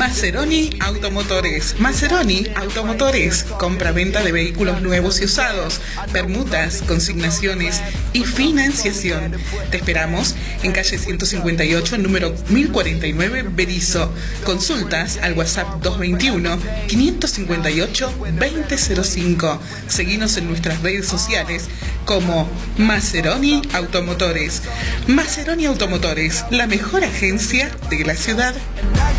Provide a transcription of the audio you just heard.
Maseroni Automotores. Maseroni Automotores. Compra-venta de vehículos nuevos y usados, permutas, consignaciones y financiación. Te esperamos en calle 158, número 1049, Berisso. Consultas al WhatsApp 221-558-2005. Seguinos en nuestras redes sociales como Maseroni Automotores. Maseroni Automotores, la mejor agencia de la ciudad.